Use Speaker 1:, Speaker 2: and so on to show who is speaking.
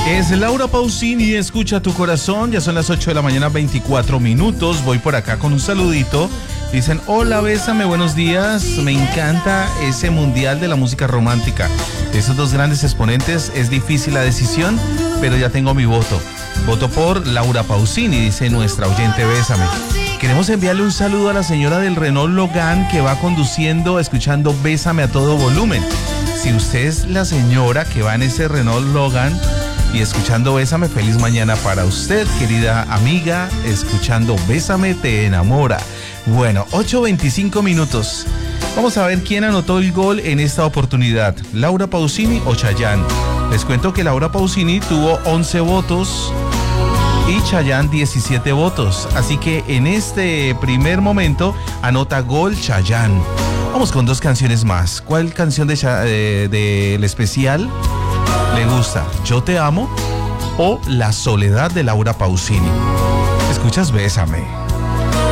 Speaker 1: Es Laura Pausini, escucha tu corazón, ya son las 8 de la mañana, 24 minutos, voy por acá con un saludito, dicen, hola, bésame, buenos días, me encanta ese mundial de la música romántica, esos dos grandes exponentes, es difícil la decisión, pero ya tengo mi voto por Laura Pausini, dice nuestra oyente, bésame. Queremos enviarle un saludo a la señora del Renault Logan que va conduciendo, escuchando Bésame a todo volumen. Si usted es la señora que va en ese Renault Logan y escuchando Bésame, feliz mañana para usted, querida amiga, escuchando Bésame te enamora. Bueno, 8:25 minutos. Vamos a ver quién anotó el gol en esta oportunidad, Laura Pausini o Chayanne. Les cuento que Laura Pausini tuvo 11 votos y Chayanne 17 votos, así que en este primer momento anota gol Chayanne. Vamos con dos canciones más. ¿Cuál canción del especial le gusta? ¿Yo te amo o La soledad de Laura Pausini? Escuchas Bésame.